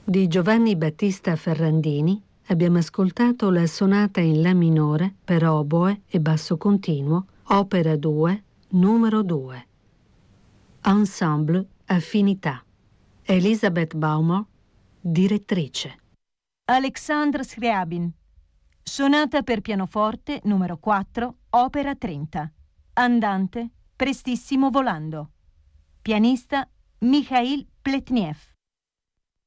Di Giovanni Battista Ferrandini abbiamo ascoltato la sonata in La minore per oboe e basso continuo, opera 2, numero 2. Ensemble Affinità. Elisabeth Baumol, direttrice. Alexandre Scriabin. Sonata per pianoforte numero 4, opera 30. Andante, prestissimo volando. Pianista Mikhail Pletnev.